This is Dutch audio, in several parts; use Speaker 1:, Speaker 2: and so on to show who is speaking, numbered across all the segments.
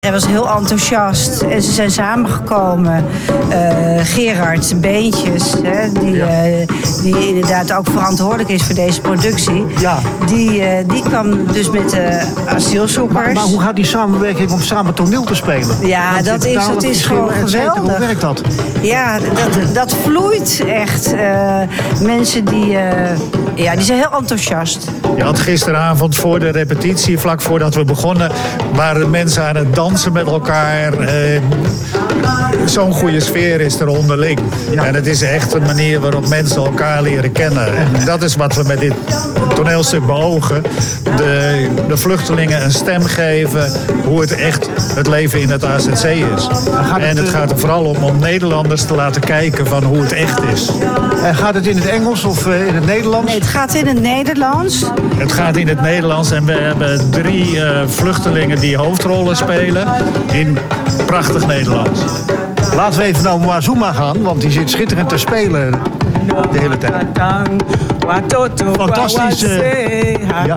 Speaker 1: Hij was heel enthousiast en ze zijn samengekomen. Gerard Beentjes, die inderdaad ook verantwoordelijk is voor deze productie. Ja. Die kwam dus met asielzoekers.
Speaker 2: Maar hoe gaat die samenwerking om samen toneel te spelen?
Speaker 1: Ja, dat is gewoon geweldig.
Speaker 2: Hoe werkt dat?
Speaker 1: Ja, dat vloeit echt. Mensen die zijn heel enthousiast.
Speaker 3: Je had gisteravond voor de repetitie, vlak voordat we begonnen, waren mensen aan het dansen met elkaar. Zo'n goede sfeer is er onderling. Ja. En het is echt een manier waarop mensen elkaar leren kennen. En dat is wat we met dit toneelstuk beogen. De vluchtelingen een stem geven, hoe het echt het leven in het AZC is. En het gaat er vooral om Nederlanders te laten kijken van hoe het echt is.
Speaker 2: En gaat het in het Engels of in het Nederlands?
Speaker 1: Nee, het gaat in het Nederlands.
Speaker 3: Het gaat in het Nederlands en we hebben 3 vluchtelingen die hoofdrollen spelen in prachtig Nederlands.
Speaker 2: Laten we even naar Mwazuma gaan, want die zit schitterend te spelen de hele tijd. Fantastisch. Ja.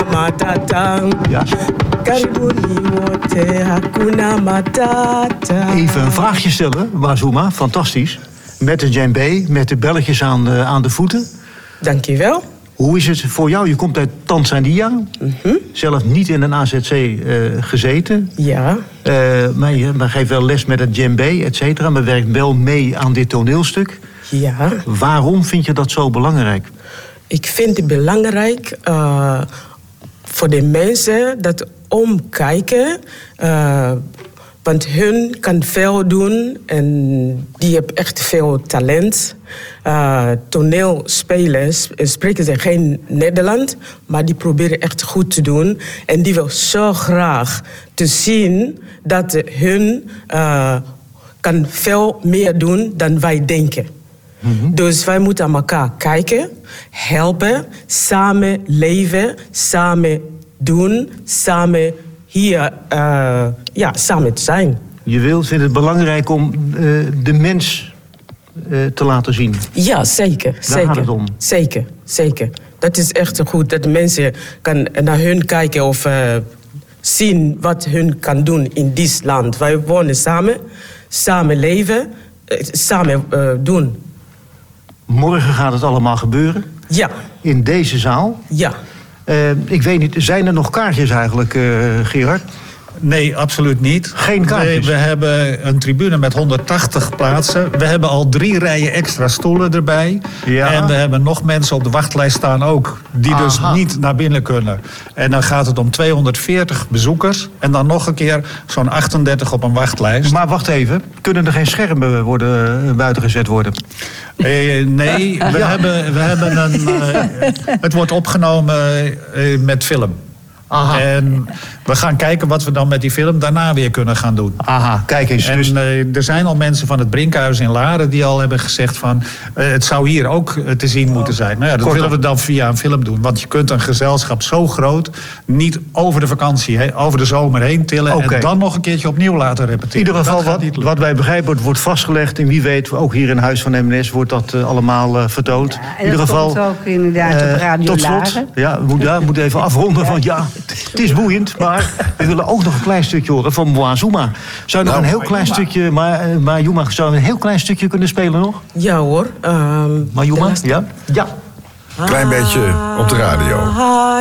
Speaker 2: Even een vraagje stellen, Mwazuma, fantastisch. Met de djembe, met de belletjes aan de voeten.
Speaker 4: Dankjewel.
Speaker 2: Hoe is het voor jou? Je komt uit Tanzania. Zelf niet in een AZC gezeten.
Speaker 4: Ja.
Speaker 2: Maar je geeft wel les met het djembe, et cetera. Maar werkt wel mee aan dit toneelstuk.
Speaker 4: Ja.
Speaker 2: Waarom vind je dat zo belangrijk?
Speaker 4: Ik vind het belangrijk voor de mensen dat omkijken. Want hun kan veel doen en die hebben echt veel talent. Toneelspelers spreken ze geen Nederlands, maar die proberen echt goed te doen. En die wil zo graag te zien dat hun kan veel meer doen dan wij denken. Dus wij moeten aan elkaar kijken, helpen, samen leven, samen doen, samen hier samen te zijn.
Speaker 2: Je vindt het belangrijk om de mens te laten zien?
Speaker 4: Ja, zeker.
Speaker 2: Daar gaat het om?
Speaker 4: Zeker. Dat is echt goed, dat de mensen kan naar hun kijken of zien wat hun kan doen in dit land. Wij wonen samen leven, samen doen.
Speaker 2: Morgen gaat het allemaal gebeuren?
Speaker 4: Ja.
Speaker 2: In deze zaal?
Speaker 4: Ja.
Speaker 2: Ik weet niet, zijn er nog kaartjes eigenlijk, Gerard?
Speaker 3: Nee, absoluut niet.
Speaker 2: Geen kaartjes?
Speaker 3: We hebben een tribune met 180 plaatsen. We hebben al 3 rijen extra stoelen erbij. Ja. En we hebben nog mensen op de wachtlijst staan ook, die dus niet naar binnen kunnen. En dan gaat het om 240 bezoekers. En dan nog een keer zo'n 38 op een wachtlijst.
Speaker 2: Maar wacht even, kunnen er geen schermen buiten gezet worden?
Speaker 3: Nee, we hebben een... het wordt opgenomen met film. Aha. En we gaan kijken wat we dan met die film daarna weer kunnen gaan doen.
Speaker 2: Aha, kijk eens.
Speaker 3: En er zijn al mensen van het Brinkhuis in Laren die al hebben gezegd van het zou hier ook te zien moeten zijn. Nou ja, dat willen we dan via een film doen. Want je kunt een gezelschap zo groot niet over de vakantie, over de zomer heen tillen. En dan nog een keertje opnieuw laten repeteren.
Speaker 2: In ieder geval, wat wij begrijpen, wordt vastgelegd. En wie weet, ook hier in Huis van MNS wordt dat allemaal vertoond.
Speaker 1: Ja, en in ieder geval komt ook inderdaad op Radio
Speaker 2: tot slot,
Speaker 1: Laren.
Speaker 2: Ja, we moeten even afronden. Want het is boeiend, maar we willen ook nog een klein stukje horen van Mwazuma. Zou je nog een heel klein stukje, maar Juma, zou een heel klein stukje kunnen spelen nog?
Speaker 4: Ja hoor.
Speaker 2: Maar Juma, ja?
Speaker 5: Klein beetje op de radio.